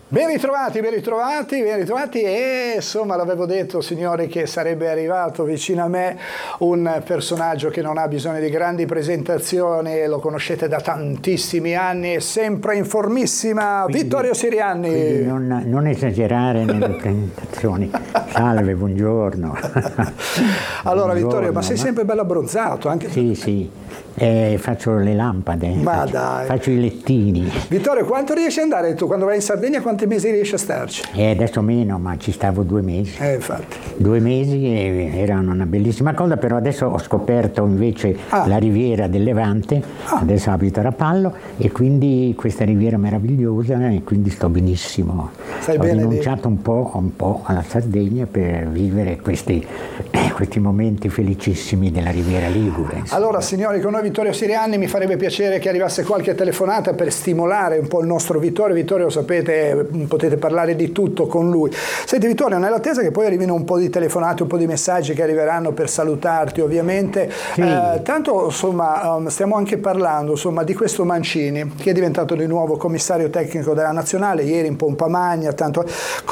Ben ritrovati e insomma l'avevo detto signori che sarebbe arrivato vicino a me un personaggio che non ha bisogno di grandi presentazioni, lo conoscete da tantissimi anni, è sempre in formissima, Vittorio Sirianni. Non esagerare nelle presentazioni. Salve, buongiorno. Allora Vittorio, ma sei sempre bello abbronzato anche? Sì. Faccio le lampade, faccio i lettini. Vittorio, quanto riesci ad andare tu quando vai in Sardegna? Quanti mesi riesci a starci? Adesso meno, ma ci stavo 2 mesi. Infatti. 2 mesi erano una bellissima cosa, però adesso ho scoperto invece la riviera del Levante, adesso abito a Rapallo e quindi questa riviera meravigliosa e quindi sto benissimo. Stai ho bene rinunciato un po' alla Sardegna per vivere questi momenti felicissimi della riviera Ligure. Insomma. Allora signori, con noi Vittorio Sirianni, mi farebbe piacere che arrivasse qualche telefonata per stimolare un po' il nostro Vittorio. Vittorio, sapete, potete parlare di tutto con lui. Senti Vittorio, nell'attesa che poi arrivino un po' di telefonate, un po' di messaggi che arriveranno per salutarti ovviamente, sì. Tanto insomma stiamo anche parlando insomma di questo Mancini che è diventato di nuovo commissario tecnico della Nazionale, ieri in pompa magna, tanto